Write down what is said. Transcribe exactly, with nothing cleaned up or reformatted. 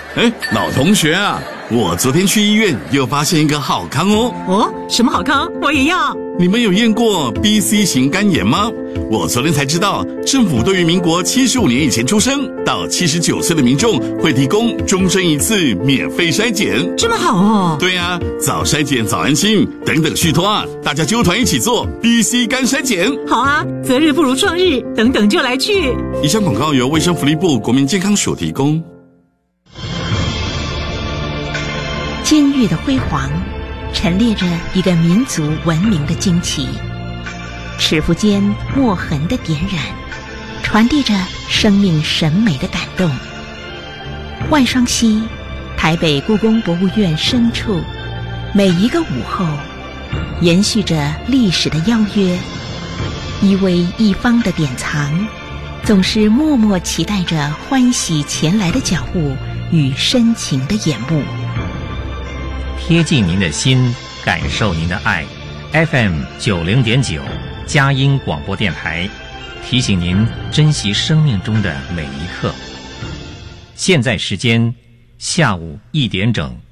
哎，老同学啊，我昨天去医院又发现一个好康哦。 哦，什么好康？我也要。 你们有验过 B C 型肝炎吗？我昨天才知道，政府对于民国七十五年以前出生到七十九岁的民众会提供终身一次免费筛检。 这么好哦。 对啊，早筛检早安心，等等续托啊，大家揪团一起做 B C 肝筛检。 好啊，择日不如撞日，等等就来去。 以上广告由卫生福利部国民健康署提供。 监狱的辉煌陈列着一个民族文明的惊奇，尺幅间墨痕的点染传递着生命审美的感动。万双溪，台北故宫博物院深处，每一个午后延续着历史的邀约，一微一方的典藏总是默默期待着欢喜前来的脚步与深情的眼目， 贴近您的心，感受您的爱。F M 九零点九，佳音广播电台，提醒您珍惜生命中的每一刻。现在时间下午一点整。